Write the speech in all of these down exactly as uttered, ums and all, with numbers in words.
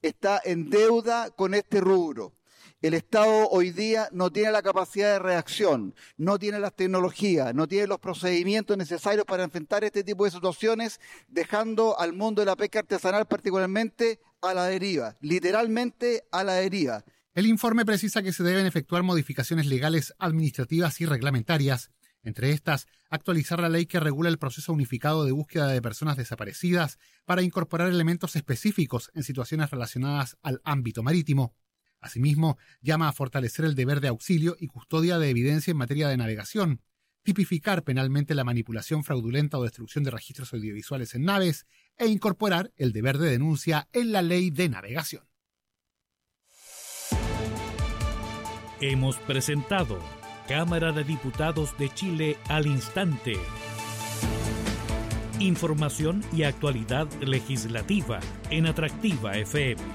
está en deuda con este rubro. El Estado hoy día no tiene la capacidad de reacción, no tiene las tecnologías, no tiene los procedimientos necesarios para enfrentar este tipo de situaciones, dejando al mundo de la pesca artesanal particularmente a la deriva, literalmente a la deriva. El informe precisa que se deben efectuar modificaciones legales, administrativas y reglamentarias. Entre estas, actualizar la ley que regula el proceso unificado de búsqueda de personas desaparecidas para incorporar elementos específicos en situaciones relacionadas al ámbito marítimo. Asimismo, llama a fortalecer el deber de auxilio y custodia de evidencia en materia de navegación, tipificar penalmente la manipulación fraudulenta o destrucción de registros audiovisuales en naves e incorporar el deber de denuncia en la ley de navegación. Hemos presentado Cámara de Diputados de Chile al instante. Información y actualidad legislativa en Atractiva F M.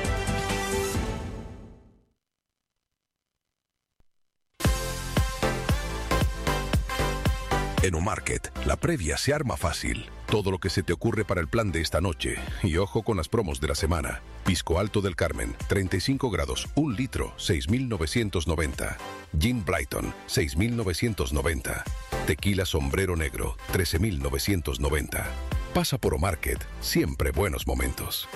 En Omarket, la previa se arma fácil. Todo lo que se te ocurre para el plan de esta noche. Y ojo con las promos de la semana. Pisco Alto del Carmen, treinta y cinco grados, un litro, seis mil novecientos noventa. Gin Brighton, seis mil novecientos noventa. Tequila Sombrero Negro, trece mil novecientos noventa. Pasa por Omarket, siempre buenos momentos.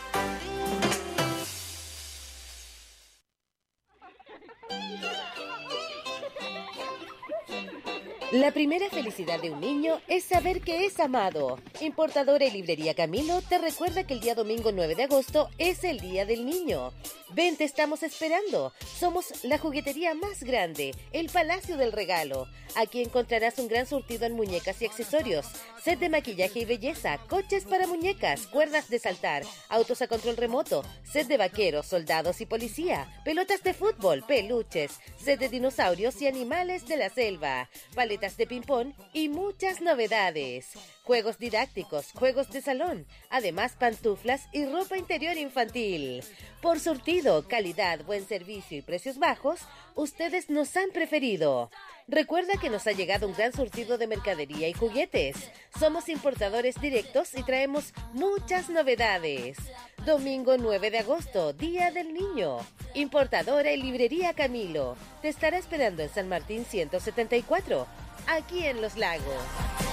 La primera felicidad de un niño es saber que es amado. Importadora y Librería Camilo te recuerda que el día domingo nueve de agosto es el Día del Niño. Ven, te estamos esperando. Somos la juguetería más grande, el Palacio del Regalo. Aquí encontrarás un gran surtido en muñecas y accesorios, set de maquillaje y belleza, coches para muñecas, cuerdas de saltar, autos a control remoto, set de vaqueros, soldados y policía, pelotas de fútbol, peluches, set de dinosaurios y animales de la selva, paletas de ping-pong y muchas novedades. Juegos didácticos, juegos de salón, además pantuflas y ropa interior infantil. Por surtido, calidad, buen servicio y precios bajos, ustedes nos han preferido. Recuerda que nos ha llegado un gran surtido de mercadería y juguetes. Somos importadores directos y traemos muchas novedades. Domingo nueve de agosto, Día del Niño. Importadora y Librería Camilo. Te estará esperando en San Martín ciento setenta y cuatro, aquí en Los Lagos.